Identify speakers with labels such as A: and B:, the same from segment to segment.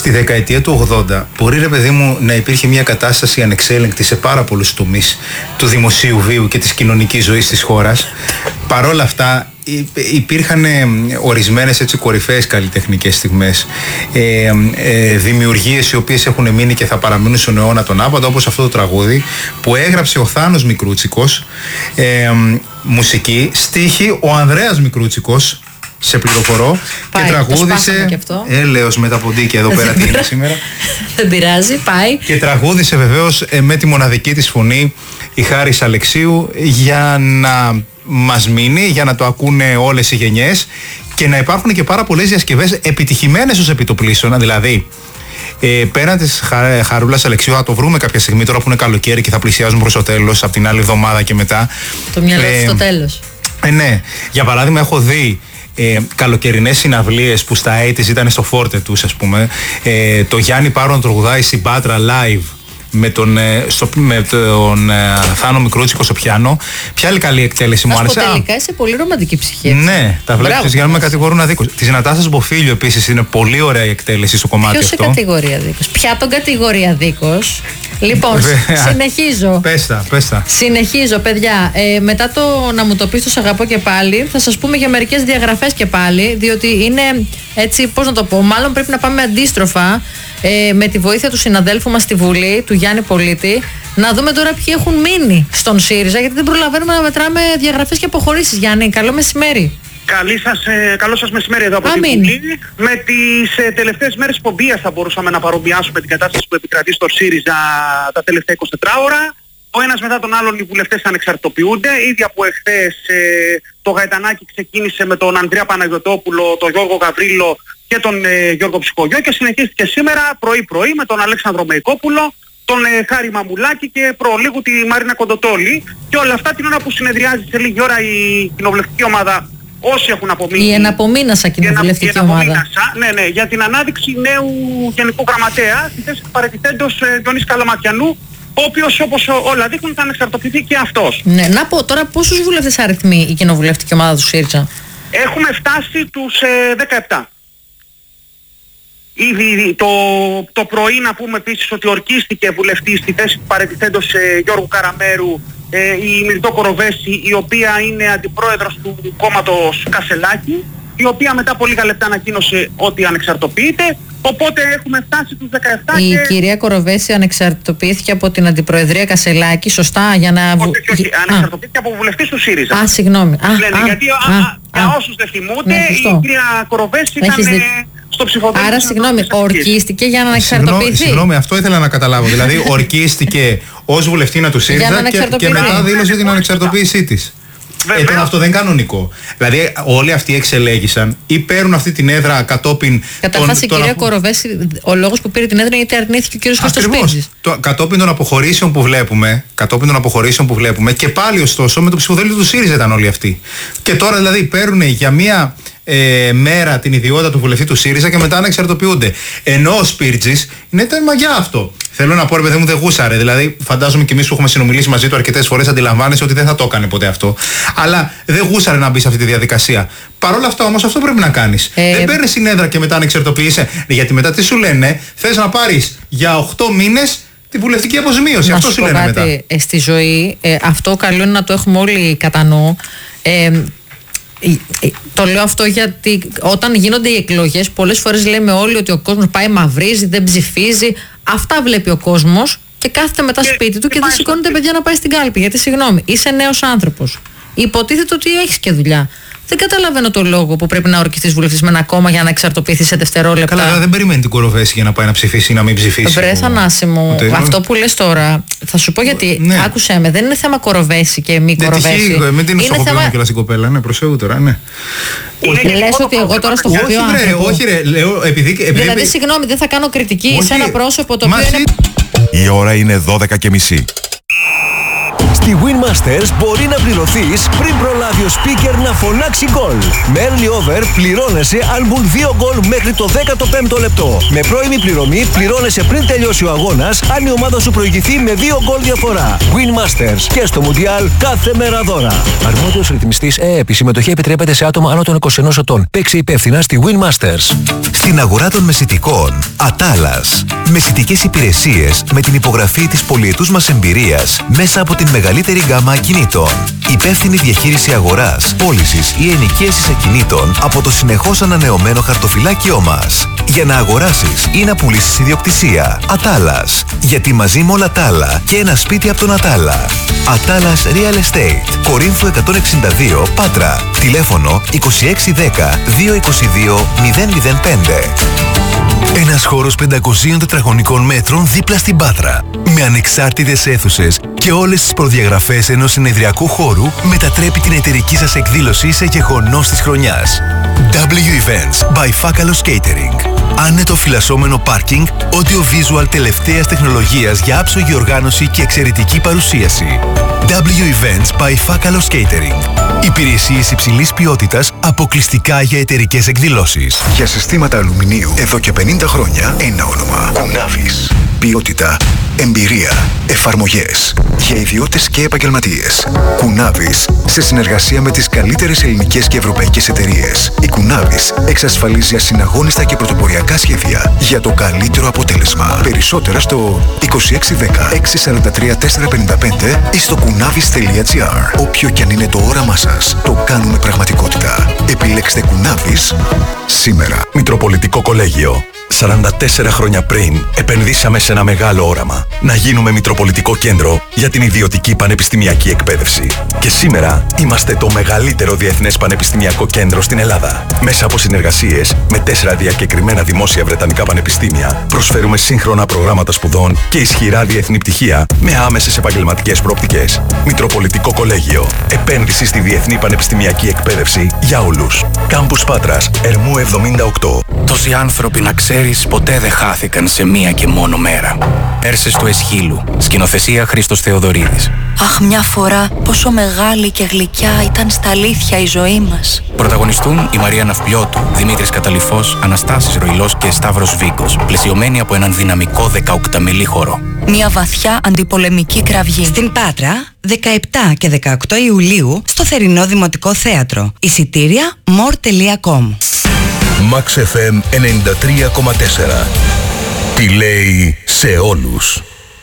A: στη δεκαετία του 80 μπορεί, ρε παιδί μου, να υπήρχε μια κατάσταση ανεξέλεγκτη σε πάρα πολλούς τομείς του δημοσίου βίου και της κοινωνικής ζωής της χώρας. Παρόλα αυτά υπήρχαν ορισμένες έτσι κορυφαίες καλλιτεχνικές στιγμές, δημιουργίες οι οποίες έχουν μείνει και θα παραμείνουν στον αιώνα τον άπαντα, όπως αυτό το τραγούδι που έγραψε ο Θάνος Μικρούτσικος, μουσική, στίχη ο Ανδρέας Μικρούτσικος, σε πληροφορώ, και τραγούδισε. Έλεος με τα ποντίκια εδώ πέρα, τι είναι σήμερα.
B: Δεν πειράζει, πάει.
A: Και τραγούδισε βεβαίως με τη μοναδική της φωνή η Χάρης Αλεξίου, για να μας μείνει, για να το ακούνε όλες οι γενιές και να υπάρχουν και πάρα πολλές διασκευές επιτυχημένες ως επιτοπλίστων. Δηλαδή, πέραν της Χαρούλας Αλεξίου, θα το βρούμε κάποια στιγμή τώρα που είναι καλοκαίρι και θα πλησιάζουν προς το τέλος, από την άλλη εβδομάδα και μετά.
B: Το μυαλό στο τέλος.
A: Ναι, για παράδειγμα, έχω δει καλοκαιρινές συναυλίες που στα 80's ήταν στο φόρτε τους, ας πούμε. Το Γιάννη Πάρο να τραγουδάει στην Πάτρα live με τον Θάνο Μικρούτσικο στο πιάνο. Ποια άλλη καλή εκτέλεση μου άρεσε.
B: Τελικά είσαι πολύ ρομαντική ψυχή.
A: Ναι, τα βλέπεις για να με κατηγορούν αδίκως. Της Νατάσας Μποφίλιο επίσης είναι πολύ ωραία η εκτέλεση στο κομμάτι αυτό.
B: Ποιος σε κατηγορεί αδίκως? Ποια τον κατηγορεί αδίκως? Λοιπόν, συνεχίζω.
A: Πες τα.
B: Συνεχίζω, παιδιά. Μετά το να μου το πεις το σ' αγαπώ και πάλι, θα σας πούμε για μερικές διαγραφές και πάλι, διότι είναι έτσι, πώς να το πω, μάλλον πρέπει να πάμε αντίστροφα, με τη βοήθεια του συναδέλφου μας στη Βουλή, του Γιάννη Πολίτη, να δούμε τώρα ποιοι έχουν μείνει στον ΣΥΡΙΖΑ, γιατί δεν προλαβαίνουμε να μετράμε διαγραφές και αποχωρήσεις. Γιάννη, καλό μεσημέρι.
C: Καλό σας μεσημέρι εδώ από την Βουλή. Με τις τελευταίες μέρες πομπίας θα μπορούσαμε να παρομοιάσουμε την κατάσταση που επικρατεί στο ΣΥΡΙΖΑ τα τελευταία 24 ώρα. Ο ένας μετά τον άλλον οι βουλευτές ανεξαρτητοποιούνται. Ήδη από εχθές το Γαϊτανάκι ξεκίνησε με τον Ανδρέα Παναγιωτόπουλο, τον Γιώργο Γαβρίλο και τον Γιώργο Ψυχογιό, και συνεχίστηκε σήμερα πρωί-πρωί με τον Αλέξανδρο Μεϊκόπουλο, τον Χάρη Μαμουλάκη και προλίγου τη Μαρίνα Κοντοτόλη. Και όλα αυτά την ώρα που συνεδριάζει σε λίγη ώρα η κοινοβουλευτική ομάδα, όσοι έχουν απομείνει.
B: Η εναπομείνασα κοινοβουλευτική ομάδα.
C: Ναι, για την ανάδειξη νέου Γενικού Γραμματέα στη θέση του παραιτηθέντος Διονύση Καλαματιανού, ο οποίος, όπως όλα δείχνουν, θα ανεξαρτοποιηθεί και αυτός. Ναι,
B: να πω τώρα πόσους βουλευτές αριθμεί η κοινοβουλευτική ομάδα του ΣΥΡΙΖΑ?
C: Έχουμε φτάσει τους 17. Ήδη το πρωί να πούμε επίσης ότι ορκίστηκε βουλευτή στη θέση του παραιτηθέντος Γιώργου Καραμέρου η Μυρτώ Κοροβέση, η οποία είναι αντιπρόεδρος του κόμματος Κασελάκη, η οποία μετά από λίγα λεπτά ανακοίνωσε ότι ανεξαρτοποιείται. Οπότε έχουμε φτάσει τους 17.
B: Η κυρία Κοροβέση ανεξαρτητοποιήθηκε από την αντιπροεδρία Κασελάκη, σωστά, για να...
C: Όχι, ανεξαρτητοποιήθηκε από βουλευτής του ΣΥΡΙΖΑ.
B: Συγγνώμη.
C: Γιατί για όσους δεν θυμούνται, η κυρία Κοροβέση ήταν στο ψηφοδέλτιο.
B: Άρα, συγγνώμη, ορκίστηκε για να ανεξαρτοποιηθεί.
A: Συγγνώμη, αυτό ήθελα να καταλάβω. Δηλαδή, ορκίστηκε ως βουλευτήνα του ΣΥΡΙΖΑ και μετά δήλωσε την ανεξαρτοποίησή της. Τώρα αυτό δεν είναι κανονικό. Δηλαδή, όλοι αυτοί εξελέγησαν ή παίρνουν αυτή την έδρα κατόπιν.
B: Καταρχάς, η κυρία Κοροβέση, ο λόγος που πήρε την έδρα είναι γιατί αρνήθηκε ο κύριος Χριστοσπίρτζης.
A: Κατόπιν των αποχωρήσεων που βλέπουμε, και πάλι ωστόσο με το ψηφοδέλτιο του ΣΥΡΙΖΑ ήταν όλοι αυτοί. Και τώρα δηλαδή παίρνουν για μία μέρα την ιδιότητα του βουλευτή του ΣΥΡΙΖΑ και μετά ανεξαρτοποιούνται. Ενώ ο Σπίρτζης είναι τέρμα για αυτό. Θέλω να πω, ρε παιδί μου, δεν γούσαρε. Δηλαδή, φαντάζομαι και εμείς που έχουμε συνομιλήσει μαζί του αρκετές φορές αντιλαμβάνεσαι ότι δεν θα το έκανε ποτέ αυτό. Αλλά δεν γούσαρε να μπει σε αυτή τη διαδικασία. Παρ' όλα αυτά όμως αυτό πρέπει να κάνεις. Δεν παίρνεις συνέδρα και μετά ανεξαρτοποιείσαι. Γιατί μετά τι σου λένε, θες να πάρεις για 8 μήνες τη βουλευτική αποζημίωση. Αυτό σου λένε μετά.
B: Στη ζωή, αυτό καλό είναι να το έχουμε όλοι κατά νου. Το λέω αυτό γιατί όταν γίνονται οι εκλογές, πολλές φορές λέμε όλοι ότι ο κόσμος πάει μαυρίζει, δεν ψηφίζει. Αυτά βλέπει ο κόσμος και κάθεται μετά σπίτι του και δεν σηκώνεται παιδιά να πάει στην κάλπη. Γιατί συγγνώμη, είσαι νέος άνθρωπος. Υποτίθεται ότι έχεις και δουλειά. Δεν καταλαβαίνω το λόγο που πρέπει να ορκιστείς βουλευτής με ένα κόμμα για να εξαρτοποιηθεί σε δευτερόλεπτα.
A: Καλά, δεν περιμένει την Κοροβέση για να πάει να ψηφίσει ή να μην ψηφίσει.
B: Βρε Θανάση μου, αυτό που λες τώρα, θα σου πω γιατί. Ναι. Άκουσέ με, δεν είναι θέμα Κοροβέση και μη Κοροβέση.
A: Μην την ουσοχοποιούμε κιόλας την κοπέλα, ναι, προσέχου τώρα, ναι.
B: Λες ότι εγώ τώρα στο χωριό άνθρωπο.
A: Όχι ρε, λέω επειδή...
B: Δηλαδή, συγγνώμη, δεν θα κάνω κριτική σε ένα πρόσωπο το οποίο είναι...
D: Η ώρα είναι 12:30. Στη Win Masters μπορεί να πληρωθείς πριν προλάβει ο speaker να φωνάξει γκολ. Με early over πληρώνεσαι αν μπουν 2 γκολ μέχρι το 15ο λεπτό. Με πρώιμη πληρωμή πληρώνεσαι πριν τελειώσει ο αγώνας αν η ομάδα σου προηγηθεί με 2 γκολ διαφορά. Win Masters και στο Mundial κάθε μέρα δώρα. Αρμόδιος ρυθμιστής ΕΕΠ. Η συμμετοχή επιτρέπεται σε άτομα άνω των 21 ετών. Παίξε υπεύθυνα στη Win Masters.
E: Στην αγορά των μεσητικών, Ατάλας. Μεσητικές υπηρεσίες με την υπογραφή της πολυετούς μας εμπειρίας μέσα από την μεγαλύτερη γκάμα ακινήτων. Υπεύθυνη διαχείριση αγοράς, πώλησης ή ενοικίασης ακινήτων από το συνεχώς ανανεωμένο χαρτοφυλάκιό μας. Για να αγοράσεις ή να πουλήσεις ιδιοκτησία. Ατάλας. Γιατί μαζί με όλα τα άλλα και ένα σπίτι από τον Ατάλα. Ατάλας Real Estate. Κορίνθου 162 Πάτρα. Τηλέφωνο 2610 222 005. Ένας χώρος 500 τετραγωνικών μέτρων δίπλα στην Πάτρα. Με ανεξάρτητες αίθουσες και όλες τις προδιαγραφές ενός συνεδριακού χώρου μετατρέπει την εταιρική σας εκδήλωση σε γεγονός της χρονιάς. W Events by Fakalos Catering. Άνετο φυλασσόμενο πάρκινγκ, audio-visual τελευταίας τεχνολογίας για άψογη οργάνωση και εξαιρετική παρουσίαση. W Events by Fakalos Catering. Υπηρεσίες υψηλής ποιότητας αποκλειστικά για εταιρικές εκδηλώσεις.
F: Για συστήματα αλουμινίου εδώ και 50 χρόνια ένα όνομα. Κουνάβης. Ποιότητα, εμπειρία, εφαρμογές. Για ιδιώτες και επαγγελματίες. Κουνάβης, σε συνεργασία με τις καλύτερες ελληνικές και ευρωπαϊκές εταιρείες. Η Κουνάβης εξασφαλίζει ασυναγώνιστα και πρωτοποριακά σχέδια για το καλύτερο αποτέλεσμα. Περισσότερα στο 2610 643 455 ή στο kunavis.gr. Όποιο κι αν είναι το όραμά σας, το κάνουμε πραγματικότητα. Επιλέξτε Κουνάβης σήμερα.
G: Μητροπολιτικό Κολέγιο. 44 χρόνια πριν επενδύσαμε σε ένα μεγάλο όραμα. Να γίνουμε Μητροπολιτικό Κέντρο για την ιδιωτική πανεπιστημιακή εκπαίδευση. Και σήμερα είμαστε το μεγαλύτερο διεθνές πανεπιστημιακό κέντρο στην Ελλάδα. Μέσα από συνεργασίες με 4 διακεκριμένα δημόσια βρετανικά πανεπιστήμια, προσφέρουμε σύγχρονα προγράμματα σπουδών και ισχυρά διεθνή πτυχία με άμεσες επαγγελματικές προοπτικές. Μητροπολιτικό Κολέγιο. Επένδυση στη διεθνή πανεπιστημιακή εκπαίδευση για όλους. Κάμπους Πάτρας, Ερμού 78.
H: Τόσοι άνθρωποι, να ξέρεις, ποτέ δεν χάθηκαν σε μία και μόνο μέρα. Πέρσες του Εσχύλου. Σκηνοθεσία Χρήστος Θεοδωρίδης.
I: Αχ, μια φορά πόσο μεγάλη και γλυκιά ήταν στα αλήθεια η ζωή μας.
H: Πρωταγωνιστούν η Μαρία Ναυπλιώτου, Δημήτρης Καταλυφός, Αναστάσης Ροϊλός και Σταύρος Βίκος, πλαισιωμένοι από έναν δυναμικό 18μηλή χώρο.
I: Μια βαθιά αντιπολεμική κραυγή.
J: Στην Πάτρα, 17 και 18 Ιουλίου, στο Θερινό Δημοτικό Θέατρο. Εισιτήρια more.com.
E: Max FM 93,4. Τι λέει σε όλους.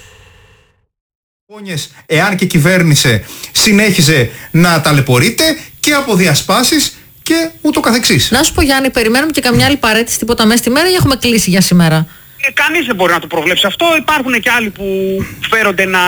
A: Εάν και η κυβέρνηση συνέχιζε να ταλαιπωρείται και από διασπάσεις και ούτω καθεξής.
B: Να σου πω, Γιάννη, περιμένουμε και καμιά άλλη παρέτηση τίποτα μέσα στη μέρα ή έχουμε κλείσει για σήμερα?
C: Κανείς δεν μπορεί να το προβλέψει αυτό. Υπάρχουν και άλλοι που φέρονται να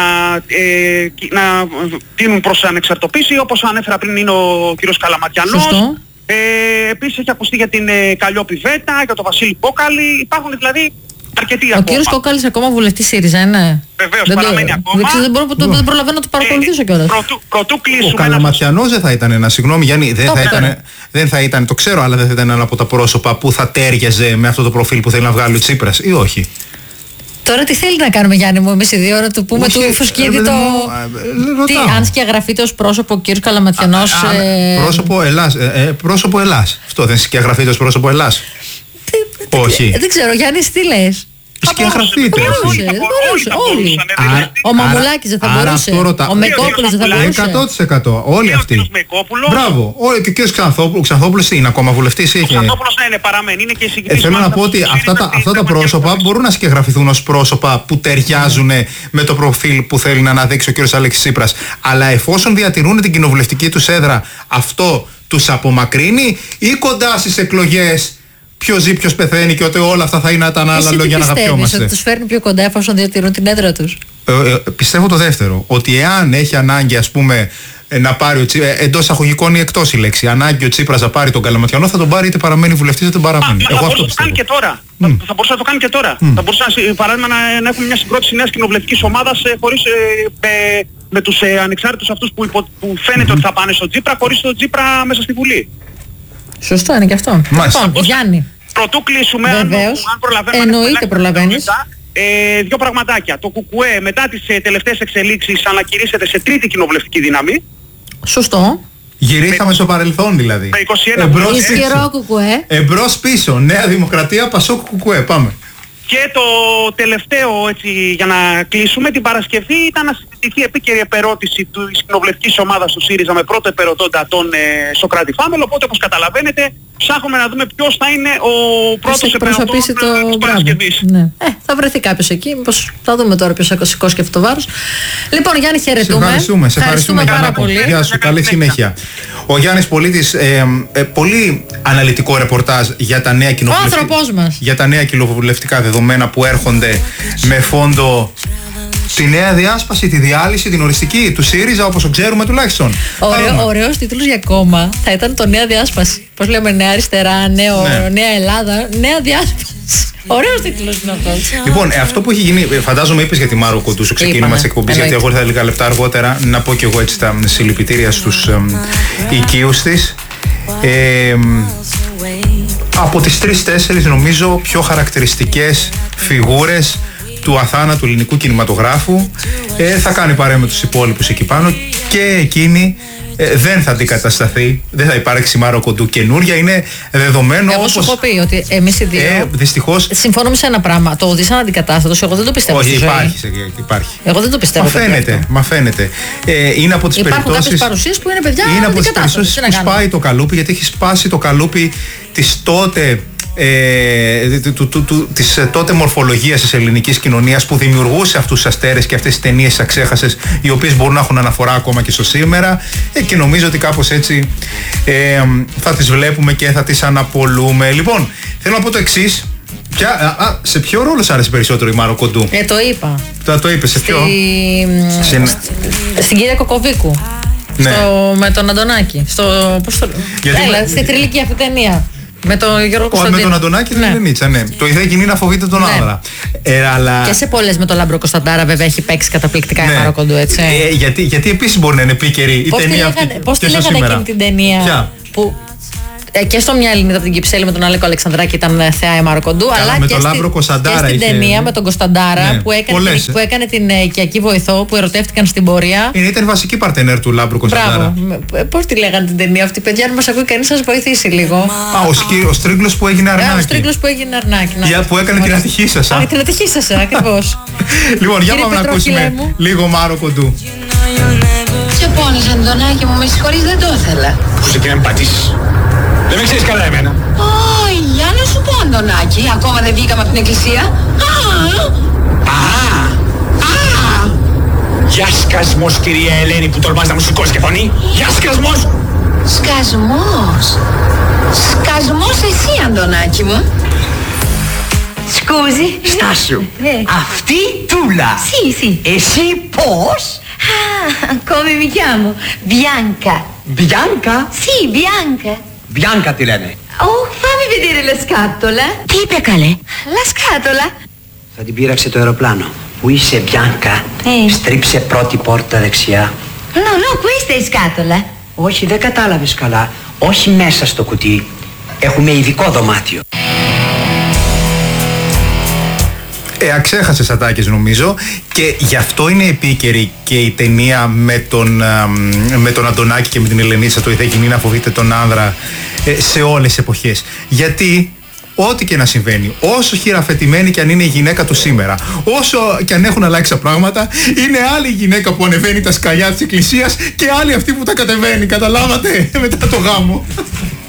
C: τείνουν προς ανεξαρτοποίηση, όπως ανέφερα πριν είναι ο κύριος Καλαματιανός.
B: Σωστό.
C: Επίσης έχει ακουστεί για την Καλλιόπη Βέτα, για τον Βασίλη Κόκαλη. Υπάρχουν δηλαδή αρκετοί ακόμα.
B: Ο κύριος Κόκαλης ακόμα βουλευτής ΣΥΡΙΖΑ είναι?
C: Βεβαίως, παραμένει ακόμα.
B: Δεν προλαβαίνω να το παρακολουθήσω κιόλας.
C: Πρωτού κλείσουμε.
A: Ο Καλαματιανός δεν θα ήταν ένα, συγγνώμη Γιάννη, δεν θα ήταν, το ξέρω, αλλά δεν θα ήταν ένα από τα πρόσωπα που θα τέριαζε με αυτό το προφίλ που θέλει να βγάλει ο Τσίπρας, ή όχι?
B: Τώρα τι θέλει να κάνουμε, Γιάννη μου, εμείς οι δύο ώρα του πούμε του Φουσκίδη το... Τι, αν σκιαγραφείται ως πρόσωπο ο κύριος Καλαματιανός...
A: Πρόσωπο Ελλάς. Αυτό δεν σκιαγραφείται ως πρόσωπο Ελλάς? Όχι.
B: Δεν ξέρω, Γιάννη, τι λες?
A: Σκιαγραφείται.
B: Όλοι. Ο Μαμουλάκης δεν θα μπορούσε. Ο Μεκόπουλος δεν θα μπορούσε.
A: 100%. Όλοι αυτοί. Μπράβο. Και ο κύριος Ξανθόπουλος είναι ακόμα βουλευτής?
C: Ο Ξανθόπουλος είναι, παραμένει. Είναι και εισηγητής.
A: Θέλω να πω ότι αυτά τα πρόσωπα μπορούν να σκιαγραφηθούν ως πρόσωπα που ταιριάζουν με το προφίλ που θέλει να αναδείξει ο κύριος Αλέξης Τσίπρας. Αλλά εφόσον διατηρούν την κοινοβουλευτική τους έδρα, αυτό τους απομακρύνει, ή κοντά στις εκλογές ποιος ζει, ποιος πεθαίνει και ότι όλα αυτά θα είναι τα άλλα λόγια να αγαπιόμαστε?
B: Πιστεύεις ότι τους φέρνει πιο κοντά εφόσον διατηρούν την έδρα τους?
A: Πιστεύω το δεύτερο. Ότι εάν έχει ανάγκη, ας πούμε, να πάρει εντός αγωγικών ή εκτός η λέξη, ανάγκη ο Τσίπρας να πάρει τον Καλαματιανό, θα τον πάρει είτε παραμένει βουλευτής είτε δεν παραμένει.
C: Εγώ αυτό πιστεύω. Θα μπορούσε να το κάνει και τώρα. Θα μπορούσε παράδειγμα να έχουμε μια συγκρότηση νέας κοινοβουλευτικής ομάδας χωρίς με τους ανεξάρτητους αυτούς που φαίνεται ότι θα πάνε στον Τσίπρα, χωρίς τον Τσίπρα μέσα στη Βουλή.
B: Σωστό είναι και αυτό. Λοιπόν, Γιάννη.
C: Πρωτού κλείσουμε, αν προλαβαίνουμε.
B: Εννοείται προλαβαίνεις.
C: δύο πραγματάκια. Το ΚΚΕ μετά τις τελευταίες εξελίξεις ανακηρύσσεται σε τρίτη κοινοβουλευτική δύναμη.
B: Σωστό.
A: Γυρίσαμε στο παρελθόν δηλαδή.
C: Με 21
B: ισχυρό ΚΚΕ.
A: Εμπρός πίσω. Νέα Δημοκρατία, Πασόκ, ΚΚΕ. Πάμε.
C: Και το τελευταίο, έτσι, για να κλείσουμε, την Παρασκευή ήταν να συζητηθεί επίκαιρη επερώτηση της κοινοβουλευτικής ομάδας του ΣΥΡΙΖΑ με πρώτο επερωτώντα τον Σωκράτη Φάμελ. Οπότε, όπως καταλαβαίνετε, ψάχνουμε να δούμε ποιος θα είναι ο πρώτος επερωτών της Παρασκευής.
B: Ναι. Θα βρεθεί κάποιος εκεί. Μήπως θα δούμε τώρα ποιος θα σηκώσει και αυτό το βάρος. Λοιπόν, Γιάννη, χαιρετούμε.
A: Σε ευχαριστούμε πάρα πολύ. Γεια σου, καλή συνέχεια. Ο Γιάννης Πολίτης, πολύ αναλυτικό ρεπορτάζ για τα νέα κοινοβουλευτικά δεδομένα που έρχονται με φόντο τη νέα διάσπαση, τη διάλυση, την οριστική του ΣΥΡΙΖΑ, όπως το ξέρουμε τουλάχιστον.
B: Ωραίος τίτλος για κόμμα θα ήταν το Νέα Διάσπαση. Πώς λέμε, Νέα Αριστερά, Νέα Ελλάδα, Νέα Διάσπαση. Ωραίος τίτλος είναι αυτός.
A: Λοιπόν, αυτό που έχει γίνει, φαντάζομαι είπες για τη Μάρο Κοντού στο ξεκίνημα της εκπομπής, γιατί εγώ ήρθα λίγα λεπτά αργότερα να πω και εγώ έτσι τα συλληπιτήρια στους οικείους της. Από τις 3-4 νομίζω πιο χαρακτηριστικές φιγούρες του αθάνατου ελληνικού κινηματογράφου, θα κάνει παρέα με τους υπόλοιπους εκεί πάνω και εκείνη δεν θα αντικατασταθεί, δεν θα υπάρξει Μάρο Κοντού καινούρια, είναι δεδομένο.
B: Εγώ σου έχω πει ότι εμείς οι δύο
A: δυστυχώς
B: συμφωνούμε σε ένα πράγμα, το ότι είσαι αναντικατάστατος, εγώ δεν το πιστεύω.
A: Όχι, υπάρχει.
B: Εγώ δεν το πιστεύω.
A: Μα φαίνεται. Είναι από τις
B: υπάρχουν κάποιες παρουσίες που είναι παιδιά
A: είναι από τις περιπτώσεις που σπάει το καλούπι, γιατί έχει σπάσει το καλούπι της τότε της τότε μορφολογίας της ελληνικής κοινωνίας που δημιουργούσε αυτούς τους αστέρες και αυτές τις ταινίες τις αξέχασες, οι οποίες μπορούν να έχουν αναφορά ακόμα και στο σήμερα, και νομίζω ότι κάπως έτσι θα τις βλέπουμε και θα τις αναπολούμε. Λοιπόν, θέλω να πω το εξής. Σε ποιο ρόλο σ' άρεσε περισσότερο η Μάρο Κοντού?
B: Το είπα.
A: Το είπες, σε ποιο?
B: Στην κυρία Κοκοβίκου.
A: Ναι.
B: Με τον Αντωνάκη. Στη θρυλική αυτή ταινία. Με τον Γιώργο Κωνσταντίνο.
A: Με τον Αντωνάκη την Ελληνίτσα, ναι. Το ιδέα κοινή να φοβείται τον άνδρα. Αλλά...
B: Και σε πολλές με τον Λάμπρο Κωνσταντάρα βέβαια έχει παίξει καταπληκτικά η Μάρο Κοντού, έτσι.
A: Γιατί επίσης μπορεί να είναι επίκαιρη η ταινία αυτή.
B: Πώς τη λέγανε εκείνη την ταινία? Που και στο Μια Ελληνίδα από την Κυψέλη με τον Αλέκο Αλεξανδράκη ήταν θεά η Μάρο Κοντού, αλλά
A: με τον Λάμπρο Κωνσταντάρα.
B: Και στην ταινία με τον Κωνσταντάρα που έκανε την οικιακή βοηθό, που ερωτεύτηκαν στην πορεία.
A: Ήταν βασική παρτενέρ του Λάμπρου Κωνσταντάρα.
B: Πώς τη λέγανε την ταινία αυτή, παιδιά? Αν μας ακούει κανείς, σας βοηθήσει λίγο.
A: Ο Στρίγκλος που έγινε Αρνάκη.
B: Ο Στρίγκλος που έγινε Αρνάκη.
A: Που έκανε την ατυχήσασα.
B: Την ατυχήσασα, ακριβώς.
A: Λοιπόν, για πάμε να ακούσουμε λίγο Μάρο Κοντού.
K: Σε πόνεσαι, Αντωνάκη μου, με συγχωρείς, δεν το ήθελα.
L: Πού σε να με πατήσεις? Δεν με ξέρεις καλά εμένα.
K: Για να σου πω, Αντωνάκη, ακόμα δεν βγήκαμε από την εκκλησία.
L: Γεια σκασμός, κυρία Ελένη, που τολμάς να μου σηκώσεις και φωνή. Γεια σκασμός.
K: Σκασμός εσύ, Αντωνάκη μου. Σκούζι.
M: Στάσου. Αυτή Τούλα.
K: Sì.
M: Εσύ πώς?
K: Come mi chiamo? Bianca.
M: Bianca?
K: Sì, Bianca.
M: Bianca ti lene.
K: Fammi vedere la scatola.
I: Τι είπε καλέ?
K: La scatola.
M: Θα την πείραξε το αεροπλάνο. Πού είσαι, Bianca? Στρίψε πρώτη πόρτα δεξιά.
K: No, questa è scatola.
M: Όχι, δεν κατάλαβες καλά. Όχι μέσα στο κουτί. Έχουμε ειδικό δωμάτιο.
A: Αξέχασες ατάκες νομίζω, και γι' αυτό είναι επίκαιρη και η ταινία με τον Αντωνάκη και με την Ελενίτσα, το «Η Δεκινή να φοβείται τον άνδρα», σε όλες τις εποχές. Γιατί ό,τι και να συμβαίνει, όσο χειραφετημένη και αν είναι η γυναίκα του σήμερα, όσο και αν έχουν αλλάξει τα πράγματα, είναι άλλη η γυναίκα που ανεβαίνει τα σκαλιά της εκκλησίας και άλλη αυτή που τα κατεβαίνει, καταλάβατε, μετά το γάμο.